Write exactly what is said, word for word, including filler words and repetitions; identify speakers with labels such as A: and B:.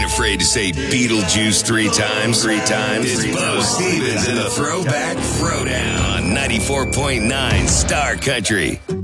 A: ain't afraid to say Beetlejuice three times. Three times. It's Bo Stevens and the Throwback Throwdown on ninety-four point nine Star Country.